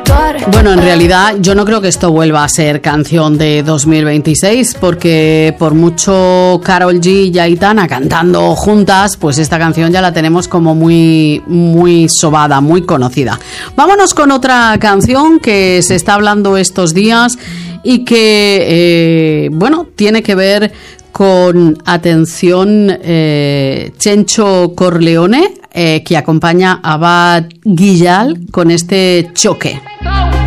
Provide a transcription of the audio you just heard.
Bueno, en realidad yo no creo que esto vuelva a ser canción de 2026, porque por mucho Karol G y Aitana cantando juntas, pues esta canción ya la tenemos como muy sobada, muy conocida. Vámonos con otra canción que se está hablando estos días y que, tiene que ver con, atención, Chencho Corleone, que acompaña a Bad Gyal con este Choque.